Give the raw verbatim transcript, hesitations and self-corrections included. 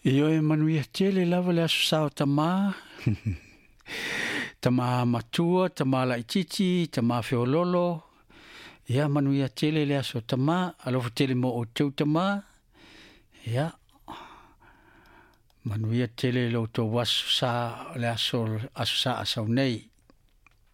Io e manuia tele lava le aso sao tamā. Tamā matua, tamā laitiiti, tamā feololo. Ia manuia tele le aso tamā, alofa tele mo o tau tamā. Ia. Manuia tele lo to wasu sa le aso aso sa asau nei.